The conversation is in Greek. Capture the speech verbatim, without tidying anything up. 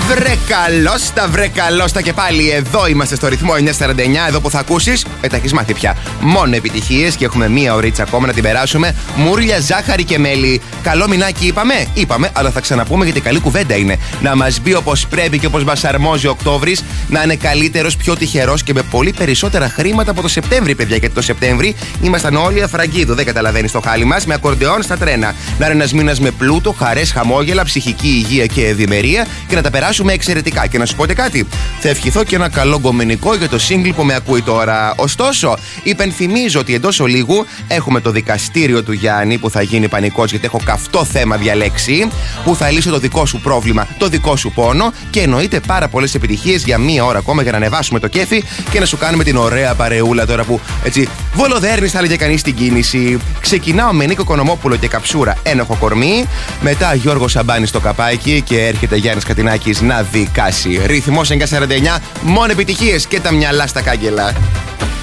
Βρε καλώς τα, βρε καλώς τα και πάλι εδώ είμαστε στο ρυθμό εννιακόσια σαράντα εννιά. Εδώ που θα ακούσεις, ε, τα έχεις μάθει πια. Μόνο επιτυχίες και έχουμε μία ωρίτσα ακόμα να την περάσουμε. Μούρλια, ζάχαρη και μέλι. Καλό μηνάκι είπαμε, είπαμε, αλλά θα ξαναπούμε γιατί καλή κουβέντα είναι. Να μας μπει όπως πρέπει και όπως μας αρμόζει ο Οκτώβρης, να είναι καλύτερος, πιο τυχερός και με πολύ περισσότερα χρήματα από το Σεπτέμβρη, παιδιά. Γιατί το Σεπτέμβρη ήμασταν όλοι αφραγκίδο, δεν καταλαβαίνεις το χάλι μας, με ακορντεόν στα τρένα. Να είναι ένας μήνας με πλούτο, χαρές, χαμόγελα, ψυχική υγεία και ευημερία και να τα περάσουμε εξαιρετικά. Και να σου πω και κάτι, θα ευχηθώ και ένα καλό γκομενικό για το σύγκλι που με ακούει τώρα. Ωστόσο, υπενθυμίζω ότι εντός ολίγου έχουμε το δικαστήριο του Γιάννη που θα γίνει πανικός γιατί έχω καυτό θέμα διαλέξει, που θα λύσει το δικό σου πρόβλημα, το δικό σου πόνο και εννοείται πάρα πολλές επιτυχίες για μία ώρα ακόμα για να ανεβάσουμε το κέφι και να σου κάνουμε την ωραία παρεούλα τώρα που έτσι βολοδέρνεις, θα έλεγε κανείς την κίνηση. Ξεκινάω με Νίκο Οικονομόπουλο και Καψούρα, ένοχο κορμί. Μετά Γιώργο Σαμπάνη στο καπάκι και έρχεται Γιάννης Κατινάκης να δικάσει. Ρυθμός εννιακόσια σαράντα εννιά, μόνο επιτυχίες και τα μυαλά στα κάγκελα.